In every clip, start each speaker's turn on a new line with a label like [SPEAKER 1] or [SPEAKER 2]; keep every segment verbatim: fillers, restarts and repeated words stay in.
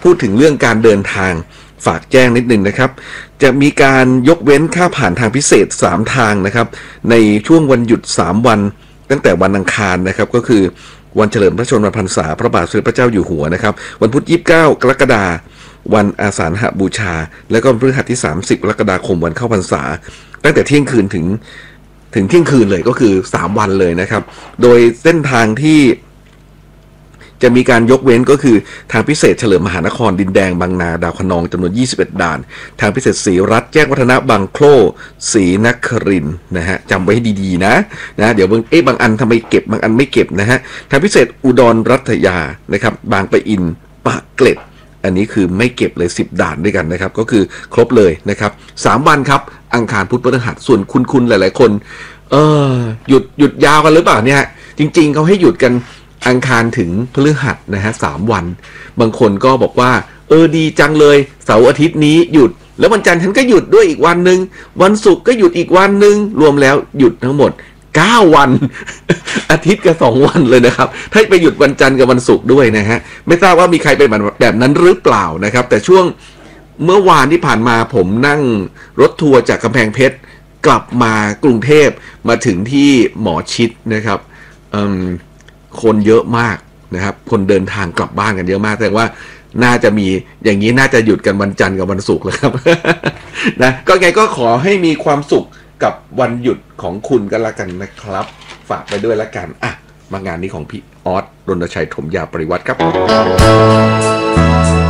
[SPEAKER 1] พูดถึงเรื่องการเดินทางฝากแจ้งนิดนึงนะครับจะมีการยกเว้นค่าผ่านทางพิเศษสามทางนะครับในช่วงวันหยุดสามวันตั้งแต่วันอังคารนะครับก็คือวันเฉลิมพระชนมพรรษาพระบาทสมเด็จพระเจ้าอยู่หัวนะครับวันพุธยี่สิบเก้ากรกฎาคมวันอาสาฬหบูชาและก็วันพฤหัสที่สามสิบกรกฎาคมวันเข้าพรรษาตั้งแต่เที่ยงคืนถึงถึงเที่ยงคืนเลยก็คือสามวันเลยนะครับโดยเส้นทางที่จะมีการยกเว้นก็คือทางพิเศษเฉลิมมหานครดินแดงบางนาดาวคะนองจำนวนยี่สิบเอ็ดด่านทางพิเศษศรีรัตน์แจ้งวัฒนะบางโคลศรีนครินทร์นะฮะจำไว้ให้ดีๆนะนะเดี๋ยวบางเอ๊ะบางอันทำไมเก็บบางอันไม่เก็บนะฮะทางพิเศษอุดรรัตยานะครับบางปะอินปากเกร็ดอันนี้คือไม่เก็บเลยสิบด่านด้วยกันนะครับก็คือครบเลยนะครับสามวันครับอังคารพุธพฤหัสส่วนคุณๆหลายๆคนเออหยุดหยุดยาวกันหรือเปล่าเนี่ยจริงๆเขาให้หยุดกันอังคารถึงพฤหัสนะฮะสามวันบางคนก็บอกว่าเออดีจังเลยเสาร์อาทิตย์นี้หยุดแล้ววันจันทร์ฉันก็หยุดด้วยอีกวันนึงวันศุกร์ก็หยุดอีกวันนึงรวมแล้วหยุดทั้งหมดเก้าวัน อาทิตย์กับสองวันเลยนะครับถ้าไปหยุดวันจันทร์กับวันศุกร์ด้วยนะฮะไม่ทราบว่ามีใครเป็นแบบนั้นหรือเปล่านะครับแต่ช่วงเมื่อวานที่ผ่านมาผมนั่งรถทัวร์จากกำแพงเพชรกลับมากรุงเทพมาถึงที่หมอชิดนะครับคนเยอะมากนะครับคนเดินทางกลับบ้านกันเยอะมากแสดงว่าน่าจะมีอย่างนี้น่าจะหยุดกันวันจันทร์กับวันศุกร์แล้วครับ นะก็ไงก็ขอให้มีความสุขกับวันหยุดของคุณกันละกันนะครับฝากไปด้วยละกันอ่ะมางานนี้ของพี่ออสรณชัยถมยาปริวัติครับ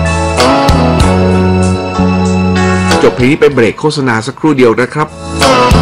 [SPEAKER 1] จบเพลงนี้ไปเบรกโฆษณาสักครู่เดียวนะครับ